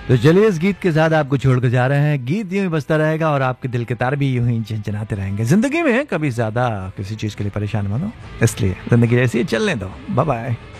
तो चलिए इस गीत के साथ आपको छोड़कर जा रहे हैं। गीत यूं ही बजता रहेगा और आपके दिल के तार भी यूं ही झनझनाते रहेंगे। जिंदगी में कभी ज्यादा किसी चीज के लिए परेशान मत हो, इसलिए जिंदगी ऐसी है, चलने दो। Bye bye.